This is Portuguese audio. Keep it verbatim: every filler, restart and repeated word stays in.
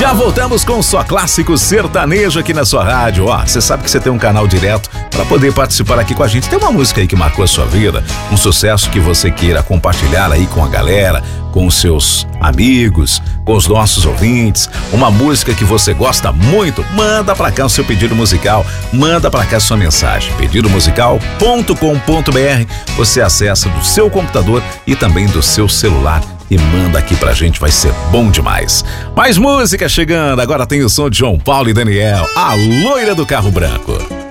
Já voltamos com o Só Clássico Sertanejo aqui na sua rádio. Ó, você sabe que você tem um canal direto para poder participar aqui com a gente. Tem uma música aí que marcou a sua vida, um sucesso que você queira compartilhar aí com a galera, com os seus amigos, com os nossos ouvintes, uma música que você gosta muito, manda pra cá o seu pedido musical, manda pra cá a sua mensagem, pedido musical ponto com ponto br, você acessa do seu computador e também do seu celular e manda aqui pra gente, vai ser bom demais. Mais música chegando, agora tem o som de João Paulo e Daniel, a loira do carro branco.